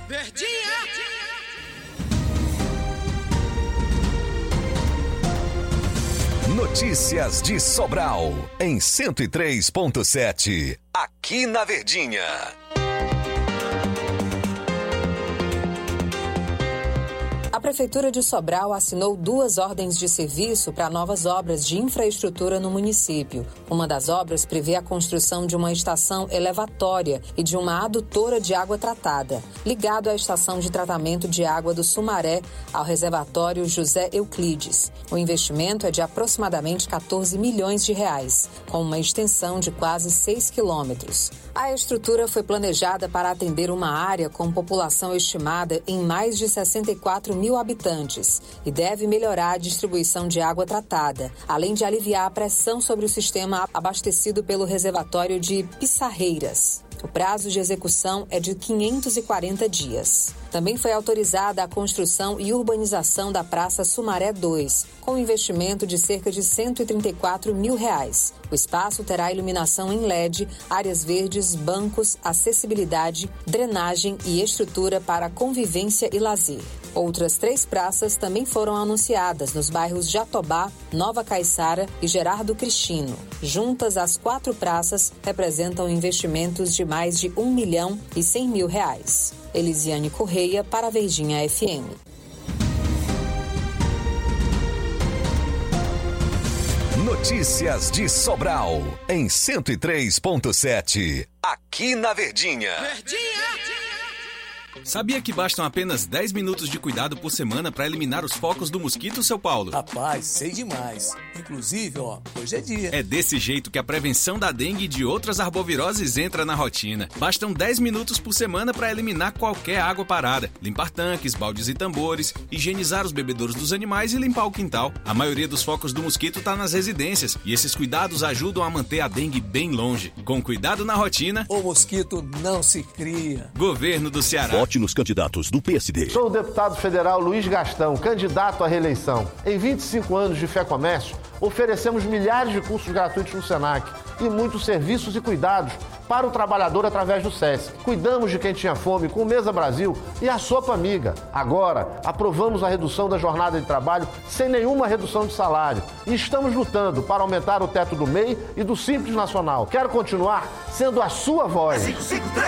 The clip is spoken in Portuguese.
Notícias de Sobral, em 103.7, aqui na Verdinha. A Prefeitura de Sobral assinou 2 ordens de serviço para novas obras de infraestrutura no município. Uma das obras prevê a construção de uma estação elevatória e de uma adutora de água tratada, ligado à estação de tratamento de água do Sumaré ao reservatório José Euclides. O investimento é de aproximadamente 14 milhões de reais, com uma extensão de quase 6 quilômetros. A estrutura foi planejada para atender uma área com população estimada em mais de 64 mil habitantes e deve melhorar a distribuição de água tratada, além de aliviar a pressão sobre o sistema abastecido pelo reservatório de Pissarreiras. O prazo de execução é de 540 dias. Também foi autorizada a construção e urbanização da Praça Sumaré 2, com investimento de cerca de 134 mil reais. O espaço terá iluminação em LED, áreas verdes, bancos, acessibilidade, drenagem e estrutura para convivência e lazer. Outras 3 praças também foram anunciadas nos bairros Jatobá, Nova Caiçara e Gerardo Cristino. Juntas, as 4 praças representam investimentos de mais de 1.100.000 reais. Elisiane Correia, para a Verdinha FM. Notícias de Sobral, em 103.7, aqui na Verdinha. Sabia que bastam apenas 10 minutos de cuidado por semana para eliminar os focos do mosquito, seu Paulo? Rapaz, sei demais. Inclusive, hoje é dia. É desse jeito que a prevenção da dengue e de outras arboviroses entra na rotina. Bastam 10 minutos por semana para eliminar qualquer água parada, limpar tanques, baldes e tambores, higienizar os bebedouros dos animais e limpar o quintal. A maioria dos focos do mosquito está nas residências e esses cuidados ajudam a manter a dengue bem longe. Com cuidado na rotina, o mosquito não se cria. Governo do Ceará. Vote nos candidatos do PSD. Sou o deputado federal Luiz Gastão, candidato à reeleição. Em 25 anos de Fé Comércio, oferecemos milhares de cursos gratuitos no Senac e muitos serviços e cuidados para o trabalhador através do SESC. Cuidamos de quem tinha fome com o Mesa Brasil e a Sopa Amiga. Agora, aprovamos a redução da jornada de trabalho sem nenhuma redução de salário. E estamos lutando para aumentar o teto do MEI e do Simples Nacional. Quero continuar sendo a sua voz. 553.